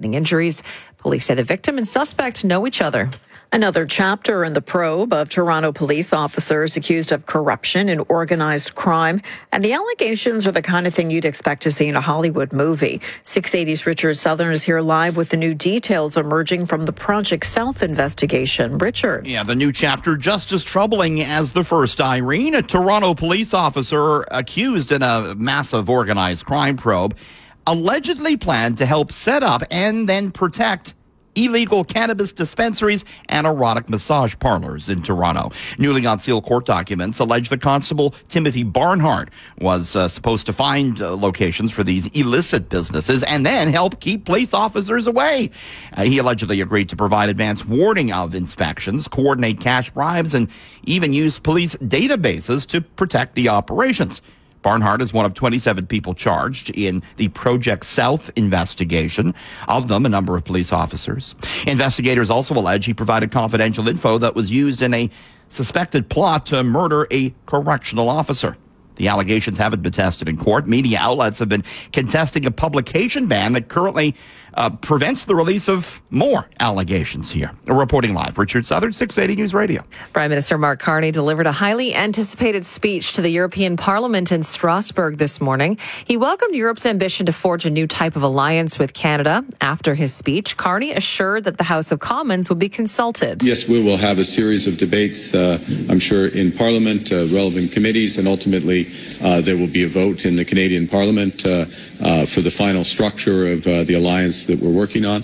devastating injuries. Police say the victim and suspect know each other. Another chapter in the probe of Toronto police officers accused of corruption and organized crime. And the allegations are the kind of thing you'd expect to see in a Hollywood movie. 680's Richard Southern is here live with the new details emerging from the Project South investigation. Richard. Yeah, the new chapter just as troubling as the first, Irene. A Toronto police officer accused in a massive organized crime probe allegedly planned to help set up and then protect illegal cannabis dispensaries and erotic massage parlors in Toronto. Newly unsealed court documents allege that Constable Timothy Barnhart was supposed to find locations for these illicit businesses and then help keep police officers away. He allegedly agreed to provide advance warning of inspections, coordinate cash bribes, and even use police databases to protect the operations. Barnhart is one of 27 people charged in the Project South investigation. Of them, a number of police officers. Investigators also allege he provided confidential info that was used in a suspected plot to murder a correctional officer. The allegations haven't been tested in court. Media outlets have been contesting a publication ban that currently prevents the release of more allegations here. Reporting live, Richard Southern, 680 News Radio. Prime Minister Mark Carney delivered a highly anticipated speech to the European Parliament in Strasbourg this morning. He welcomed Europe's ambition to forge a new type of alliance with Canada. After his speech, Carney assured that the House of Commons would be consulted. Yes, we will have a series of debates, I'm sure, in Parliament, relevant committees, and ultimately there will be a vote in the Canadian Parliament for the final structure of the alliance that we're working on.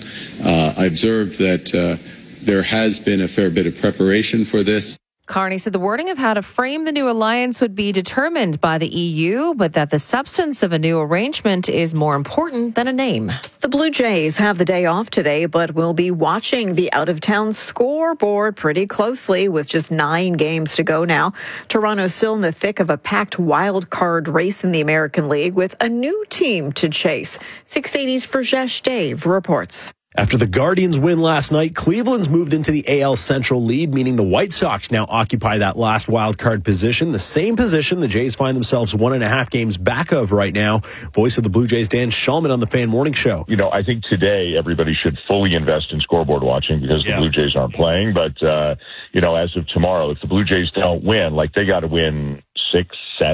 I observed that there has been a fair bit of preparation for this. Carney said the wording of how to frame the new alliance would be determined by the EU, but that the substance of a new arrangement is more important than a name. The Blue Jays have the day off today, but will be watching the out-of-town scoreboard pretty closely with just 9 games to go now. Toronto's still in the thick of a packed wild card race in the American League with a new team to chase. 680's Furjesh Dave reports. After the Guardians' win last night, Cleveland's moved into the AL Central lead, meaning the White Sox now occupy that last wild card position, the same position the Jays find themselves 1.5 games back of right now. Voice of the Blue Jays, Dan Shulman on the Fan Morning Show. You know, I think today everybody should fully invest in scoreboard watching because the Blue Jays aren't playing. But, you know, as of tomorrow, if the Blue Jays don't win, like they got to win 6,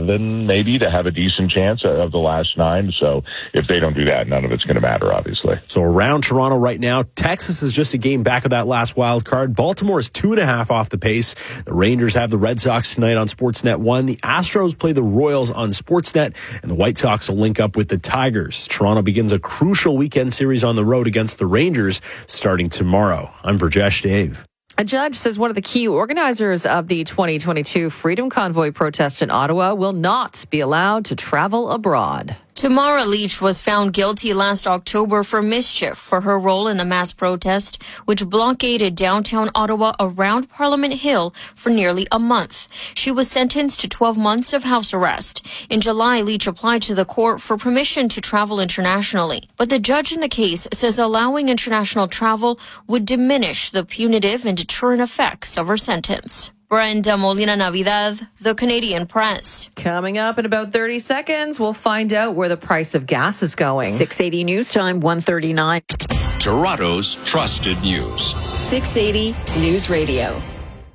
7 maybe to have a decent chance of the last 9. So if they don't do that, none of it's going to matter, obviously. So around Toronto right now, Texas is just a game back of that last wild card. Baltimore is 2.5 off the pace. The Rangers have the Red Sox tonight on Sportsnet 1. The Astros play the Royals on Sportsnet, and the White Sox will link up with the Tigers. Toronto begins a crucial weekend series on the road against the Rangers starting tomorrow. I'm Furjesh Dave. A judge says one of the key organizers of the 2022 Freedom Convoy protest in Ottawa will not be allowed to travel abroad. Tamara Leach was found guilty last October for mischief for her role in the mass protest, which blockaded downtown Ottawa around Parliament Hill for nearly a month. She was sentenced to 12 months of house arrest. In July, Leach applied to the court for permission to travel internationally. But the judge in the case says allowing international travel would diminish the punitive and deterrent effects of her sentence. Brenda Molina Navidad, The Canadian Press. Coming up in about 30 seconds, we'll find out where the price of gas is going. 680 News Time, 1:39. Toronto's trusted news. 680 News Radio.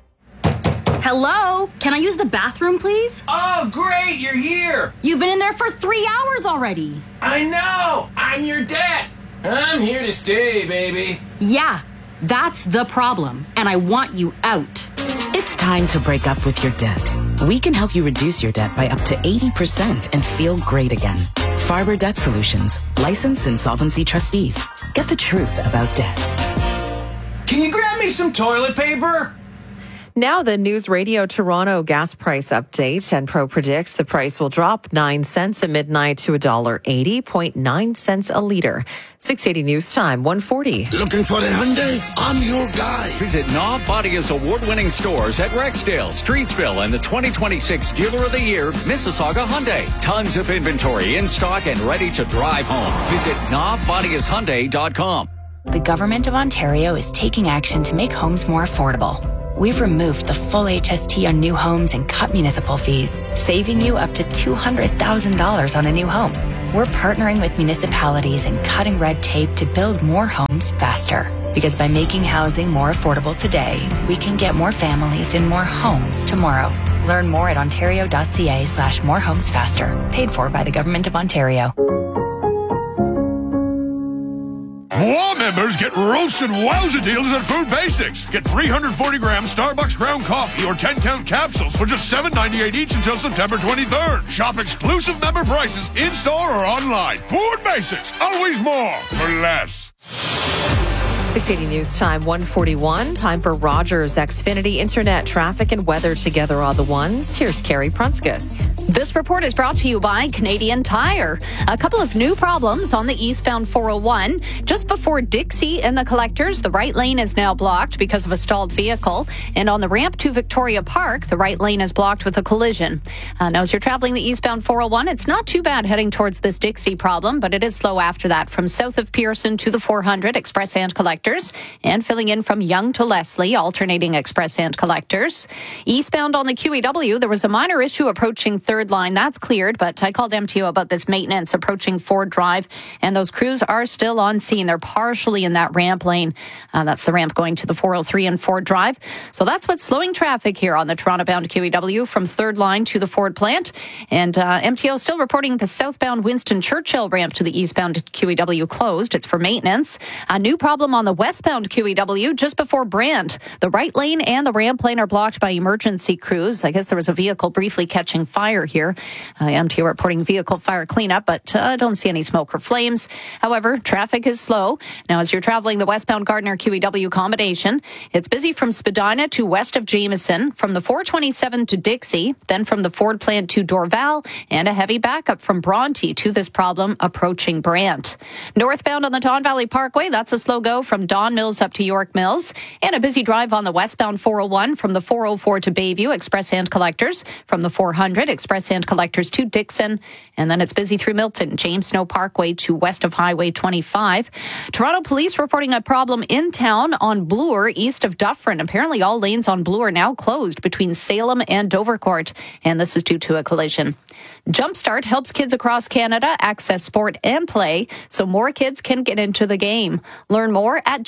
Hello? Can I use the bathroom, please? Oh, great, you're here. You've been in there for 3 hours already. I know. I'm your dad. I'm here to stay, baby. Yeah, that's the problem, and I want you out. It's time to break up with your debt. We can help you reduce your debt by up to 80% and feel great again. Farber Debt Solutions, licensed insolvency trustees. Get the truth about debt. Can you grab me some toilet paper? Now the News Radio Toronto gas price update. Enpro predicts the price will drop 9 cents at midnight to $1.80.9 cents a litre. 680 News Time, 1:40. Looking for a Hyundai? I'm your guy. Visit Knob Bodia's award-winning stores at Rexdale, Streetsville, and the 2026 Dealer of the Year, Mississauga Hyundai. Tons of inventory in stock and ready to drive home. Visit knobbodiashyundai.com. The Government of Ontario is taking action to make homes more affordable. we've removed the full HST on new homes and cut municipal fees, saving you up to $200,000 on a new home. We're partnering with municipalities and cutting red tape to build more homes faster. Because by making housing more affordable today, we can get more families in more homes tomorrow. Learn more at ontario.ca/morehomesfaster. Paid for by the Government of Ontario. More members get roasted wowza deals at Food Basics. Get 340-gram Starbucks ground coffee or 10-count capsules for just $7.98 each until September 23rd. Shop exclusive member prices in-store or online. Food Basics, always more for less. 680 News Time, 1:41. Time for Rogers Xfinity Internet, traffic and weather together all the ones. Here's Carrie Prunskis. This report is brought to you by Canadian Tire. A couple of new problems on the eastbound 401. Just before Dixie and the Collectors, the right lane is now blocked because of a stalled vehicle. And on the ramp to Victoria Park, the right lane is blocked with a collision. Now, as you're traveling the eastbound 401, it's not too bad heading towards this Dixie problem, but it is slow after that from south of Pearson to the 400 Express Hand Collectors, and filling in from Young to Leslie, alternating Express Hand Collectors. Eastbound on the QEW, there was a minor issue approaching Third Line. That's cleared, but I called MTO about this maintenance approaching Ford Drive, and those crews are still on scene. They're partially in that ramp lane. That's the ramp going to the 403 and Ford Drive. So that's what's slowing traffic here on the Toronto-bound QEW from Third Line to the Ford plant. And MTO still reporting the southbound Winston Churchill ramp to the eastbound QEW closed. It's for maintenance. A new problem on the westbound QEW just before Brant. The right lane and the ramp lane are blocked by emergency crews. I guess there was a vehicle briefly catching fire here. MTO reporting vehicle fire cleanup, but I don't see any smoke or flames. However, traffic is slow. Now, as you're traveling the westbound Gardner QEW combination, it's busy from Spadina to west of Jameson, from the 427 to Dixie, then from the Ford plant to Dorval, and a heavy backup from Bronte to this problem approaching Brant. Northbound on the Don Valley Parkway, that's a slow go from Don Mills up to York Mills, and a busy drive on the westbound 401 from the 404 to Bayview, Express Hand Collectors, from the 400 Express Hand Collectors to Dixon, and then it's busy through Milton, James Snow Parkway to west of Highway 25. Toronto Police reporting a problem in town on Bloor east of Dufferin. Apparently all lanes on Bloor now closed between Salem and Dovercourt, and this is due to a collision. Jumpstart helps kids across Canada access sport and play so more kids can get into the game. Learn more at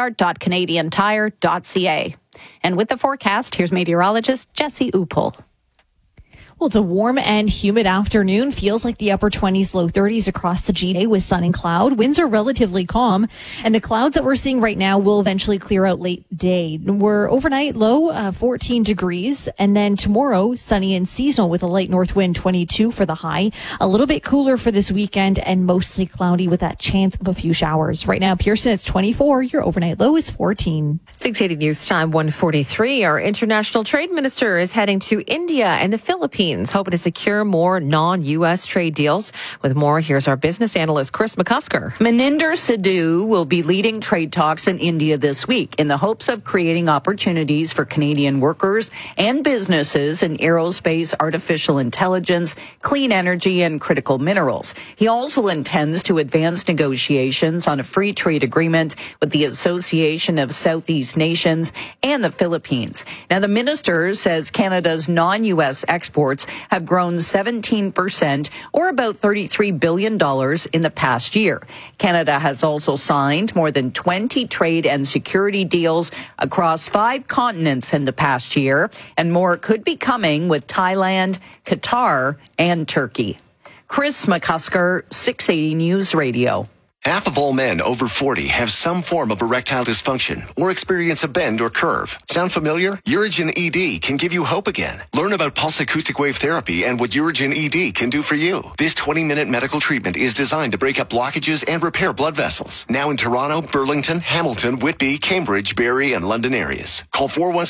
jumpstart.canadiantire.ca. And with the forecast, here's meteorologist Jesse Upel. Well, it's a warm and humid afternoon. Feels like the upper 20s, low 30s across the GA with sun and cloud. Winds are relatively calm, and the clouds that we're seeing right now will eventually clear out late day. We're overnight low 14 degrees, and then tomorrow sunny and seasonal with a light north wind, 22 for the high. A little bit cooler for this weekend and mostly cloudy with that chance of a few showers. Right now, Pearson, it's 24. Your overnight low is 14. 680 News Time, 1:43. Our international trade minister is heading to India and the Philippines, hoping to secure more non-U.S. trade deals. With more, here's our business analyst, Chris McCusker. Maninder Sidhu will be leading trade talks in India this week in the hopes of creating opportunities for Canadian workers and businesses in aerospace, artificial intelligence, clean energy, and critical minerals. He also intends to advance negotiations on a free trade agreement with the Association of Southeast Nations and the Philippines. Now, the minister says Canada's non-U.S. exports have grown 17%, or about $33 billion in the past year. Canada has also signed more than 20 trade and security deals across 5 continents in the past year, and more could be coming with Thailand, Qatar, and Turkey. Chris McCusker, 680 News Radio. Half of all men over 40 have some form of erectile dysfunction or experience a bend or curve. Sound familiar? Urigen ED can give you hope again. Learn about pulse acoustic wave therapy and what Urigen ED can do for you. This 20-minute medical treatment is designed to break up blockages and repair blood vessels. Now in Toronto, Burlington, Hamilton, Whitby, Cambridge, Barrie, and London areas. Call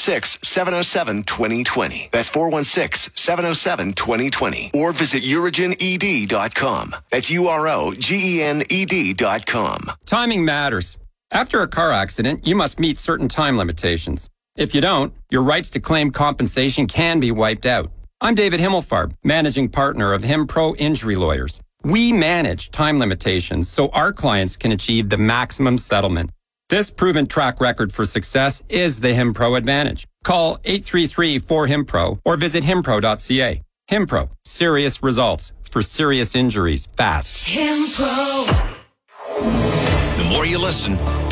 416-707-2020. That's 416-707-2020. Or visit urigened.com. That's UROGENED.com. Timing matters. After a car accident, you must meet certain time limitations. If you don't, your rights to claim compensation can be wiped out. I'm David Himmelfarb, managing partner of HimPro Injury Lawyers. We manage time limitations so our clients can achieve the maximum settlement. This proven track record for success is the HimPro advantage. Call 833-4HIMPRO or visit himpro.ca. HIMPRO, serious results for serious injuries fast. Himpro. The more you listen,